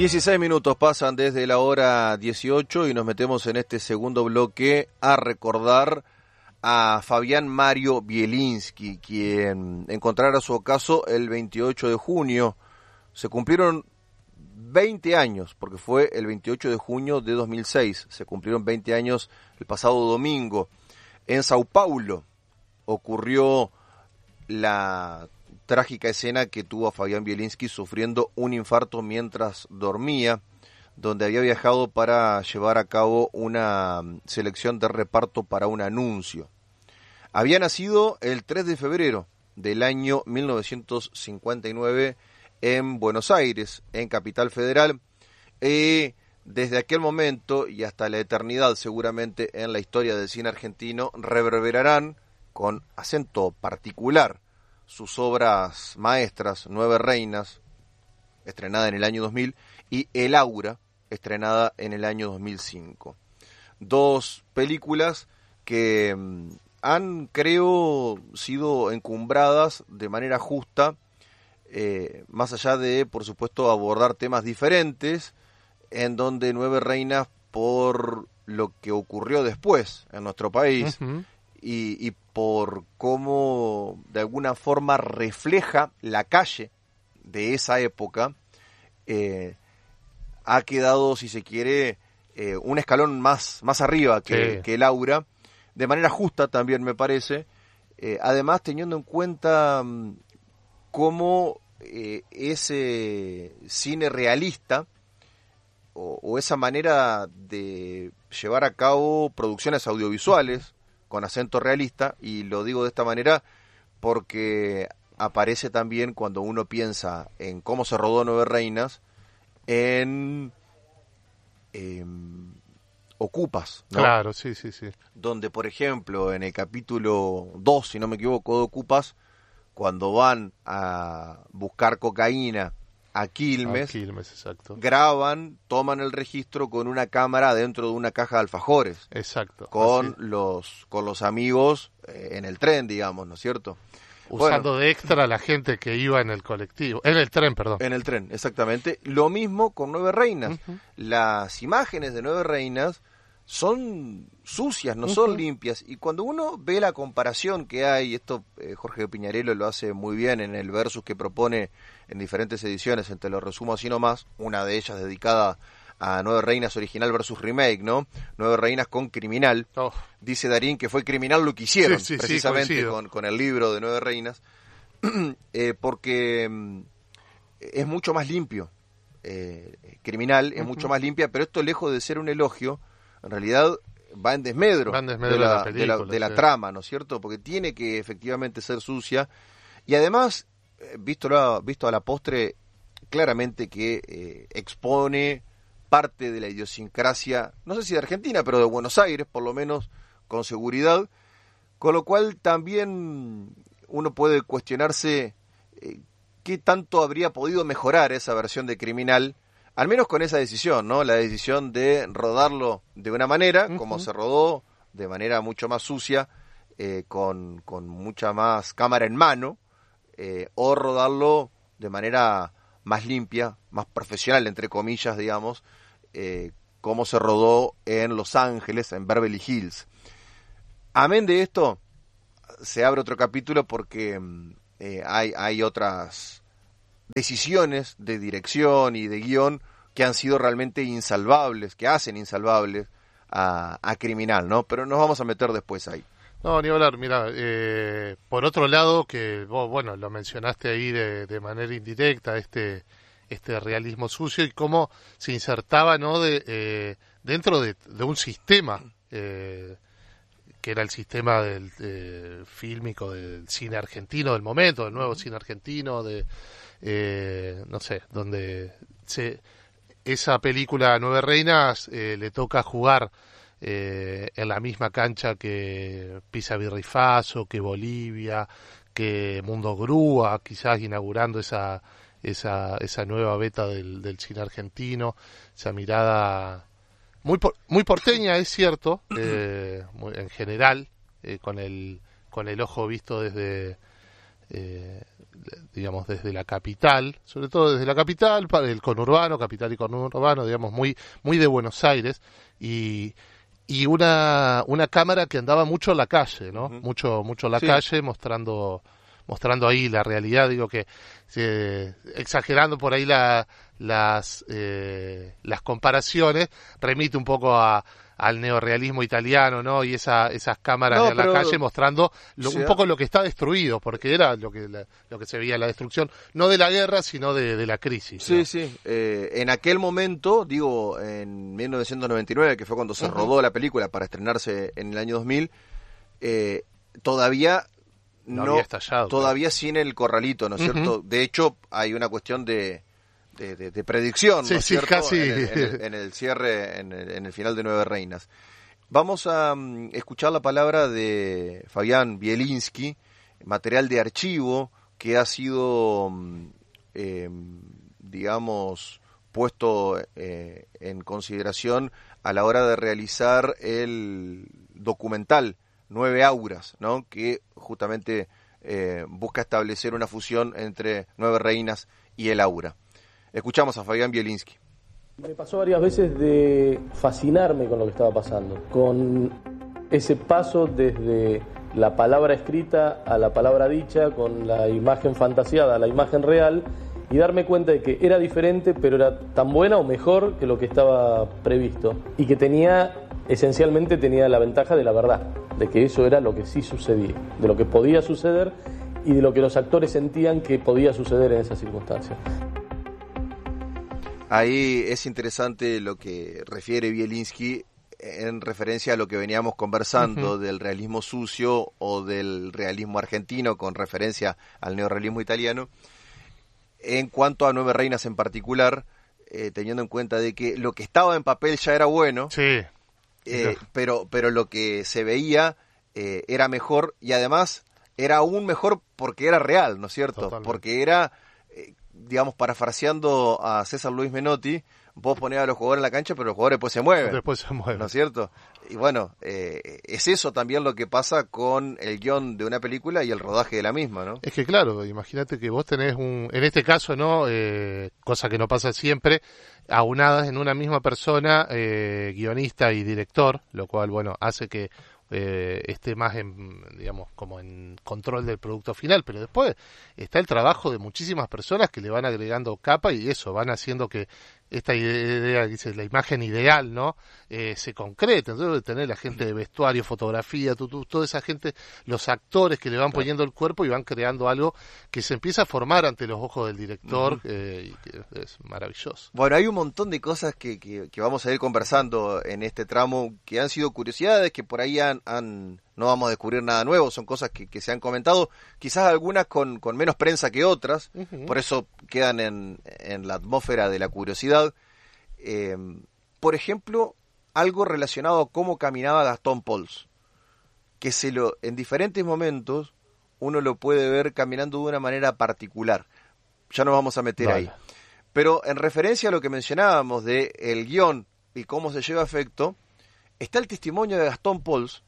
16 minutos pasan desde la hora 18 y nos metemos en este segundo bloque a recordar a Fabián Mario Bielinski, quien encontrara su ocaso el 28 de junio. Se cumplieron 20 años, porque fue el 28 de junio de 2006. Se cumplieron 20 años el pasado domingo. En Sao Paulo ocurrió la trágica escena que tuvo a Fabián Bielinski sufriendo un infarto mientras dormía, donde había viajado para llevar a cabo una selección de reparto para un anuncio. Había nacido el 3 de febrero del año 1959 en Buenos Aires, en Capital Federal, y desde aquel momento y hasta la eternidad seguramente en la historia del cine argentino reverberarán con acento particular sus obras maestras, Nueve Reinas, estrenada en el año 2000, y El Aura, estrenada en el año 2005. Dos películas que han, creo, sido encumbradas de manera justa, más allá de, por supuesto, abordar temas diferentes, en donde Nueve Reinas, por lo que ocurrió después en nuestro país, y por cómo de alguna forma refleja la calle de esa época, ha quedado, si se quiere, un escalón más arriba que El Aura, de manera justa también me parece, además teniendo en cuenta cómo ese cine realista o esa manera de llevar a cabo producciones audiovisuales con acento realista, y lo digo de esta manera porque aparece también cuando uno piensa en cómo se rodó Nueve Reinas en Ocupas, ¿no? Claro, sí. Donde, por ejemplo, en el capítulo 2, si no me equivoco, de Ocupas, cuando van a buscar cocaína a Quilmes, exacto. graban, toman el registro con una cámara dentro de una caja de alfajores. Exacto. Con los amigos en el tren, digamos, ¿no es cierto? Usando de extra a la gente que iba en el colectivo, en el tren, perdón. En el tren, exactamente. Lo mismo con Nueve Reinas. Las imágenes de Nueve Reinas son sucias, no son limpias. Y cuando uno ve la comparación que hay, esto Jorge Piñarello lo hace muy bien en el versus que propone en diferentes ediciones, te lo resumo así nomás, una de ellas dedicada a Nueve Reinas original versus remake, ¿no? Nueve Reinas con Criminal. Dice Darín que fue Criminal lo que hicieron, precisamente con el libro de Nueve Reinas, porque es mucho más limpio. Criminal es mucho más limpia, pero esto, lejos de ser un elogio, en realidad va en desmedro, de la trama, ¿no es cierto? Porque tiene que efectivamente ser sucia, y además, visto a la postre, claramente que expone parte de la idiosincrasia, no sé si de Argentina, pero de Buenos Aires, por lo menos con seguridad, con lo cual también uno puede cuestionarse qué tanto habría podido mejorar esa versión de Criminal, al menos con esa decisión, ¿no? La decisión de rodarlo de una manera, como se rodó, de manera mucho más sucia, con mucha más cámara en mano, o rodarlo de manera más limpia, más profesional, entre comillas, digamos, como se rodó en Los Ángeles, en Beverly Hills. Amén de esto, se abre otro capítulo porque hay otras decisiones de dirección y de guión que han sido realmente insalvables, que hacen insalvables a Criminal, ¿no? Pero nos vamos a meter después ahí. No, ni hablar, mira, por otro lado, que vos, bueno, lo mencionaste ahí de manera indirecta, este realismo sucio y cómo se insertaba, ¿no? Dentro de un sistema que era el sistema del fílmico del cine argentino del momento, del nuevo cine argentino, no sé, donde esa película Nueve Reinas le toca jugar en la misma cancha que Pisa Virrifazo, que Bolivia, que Mundo Grúa, quizás inaugurando esa nueva beta del cine argentino, esa mirada muy porteña, es cierto, en general, con el ojo visto desde digamos, desde la capital, sobre todo desde la capital, para el conurbano, capital y conurbano, digamos, muy de Buenos Aires, y una cámara que andaba mucho en la calle, ¿no? Uh-huh. Mucho en la calle, mostrando ahí la realidad, digo que exagerando por ahí las comparaciones, remite un poco al neorrealismo italiano, ¿no? Y esas cámaras de la calle mostrando un poco lo que está destruido, porque era lo que se veía, la destrucción, no de la guerra, sino de la crisis, ¿no? Sí. En aquel momento, digo, en 1999, que fue cuando se rodó la película para estrenarse en el año 2000, todavía no había estallado. Todavía sin el corralito, ¿no es cierto? De hecho, hay una cuestión de predicción, ¿no es cierto? Casi. En el cierre, en el final de Nueve Reinas. Vamos a escuchar la palabra de Fabián Bielinski, material de archivo que ha sido, digamos, puesto en consideración a la hora de realizar el documental 9 Auras, ¿no? Que justamente busca establecer una fusión entre Nueve Reinas y el Aura. Escuchamos a Fabián Bielinski. Me pasó varias veces de fascinarme con lo que estaba pasando, con ese paso desde la palabra escrita a la palabra dicha, con la imagen fantasiada a la imagen real, y darme cuenta de que era diferente, pero era tan buena o mejor que lo que estaba previsto, y que esencialmente tenía la ventaja de la verdad, de que eso era lo que sí sucedía, de lo que podía suceder y de lo que los actores sentían que podía suceder en esas circunstancias. Ahí es interesante lo que refiere Bielinski en referencia a lo que veníamos conversando del realismo sucio o del realismo argentino con referencia al neorrealismo italiano. En cuanto a Nueve Reinas en particular, teniendo en cuenta de que lo que estaba en papel ya era bueno, pero lo que se veía era mejor, y además era aún mejor porque era real, ¿no es cierto? Totalmente. Porque era, digamos, parafraseando a César Luis Menotti, vos ponés a los jugadores en la cancha, pero los jugadores después se mueven. ¿No es cierto? Y bueno, es eso también lo que pasa con el guión de una película y el rodaje de la misma, ¿no? Es que claro, imagínate que vos tenés en este caso, ¿no? Cosa que no pasa siempre, aunadas en una misma persona, guionista y director, lo cual, bueno, hace que esté más digamos, como en control del producto final, pero después está el trabajo de muchísimas personas que le van agregando capa y eso, van haciendo que esta idea, dice, la imagen ideal, ¿no? Se concrete. Entonces, tener la gente de vestuario, fotografía, toda esa gente, los actores que le van poniendo el cuerpo y van creando algo que se empieza a formar ante los ojos del director, y que es maravilloso. Bueno, hay un montón de cosas que vamos a ir conversando en este tramo que han sido curiosidades, que por ahí no vamos a descubrir nada nuevo, son cosas que se han comentado, quizás algunas con menos prensa que otras, por eso quedan en la atmósfera de la curiosidad. Por ejemplo, algo relacionado a cómo caminaba Gastón Pauls, que en diferentes momentos uno lo puede ver caminando de una manera particular. Ya nos vamos a meter ahí. Pero en referencia a lo que mencionábamos de el guión y cómo se lleva a efecto, está el testimonio de Gastón Pauls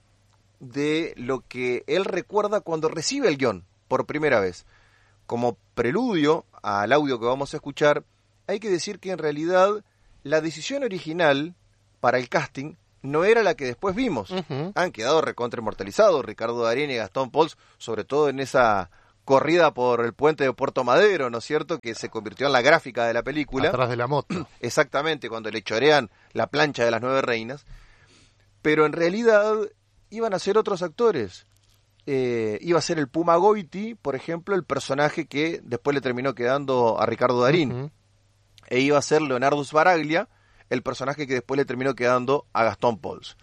de lo que él recuerda cuando recibe el guión por primera vez. Como preludio al audio que vamos a escuchar, hay que decir que en realidad la decisión original para el casting no era la que después vimos. Han quedado recontra inmortalizados Ricardo Darín y Gastón Pauls, sobre todo en esa corrida por el puente de Puerto Madero, ¿no es cierto?, que se convirtió en la gráfica de la película. Atrás de la moto. Exactamente, cuando le chorean la plancha de las Nueve Reinas. Pero en realidad iban a ser otros actores. Iba a ser el Puma Goiti, por ejemplo, el personaje que después le terminó quedando a Ricardo Darín. E iba a ser Leonardo Sbaraglia, el personaje que después le terminó quedando a Gastón Pauls.